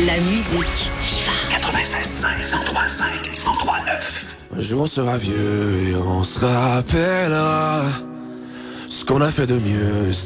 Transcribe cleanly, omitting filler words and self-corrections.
La musique. 96.5, 103.5, 103.9. Un jour on sera vieux et on se rappellera ce qu'on a fait de mieux.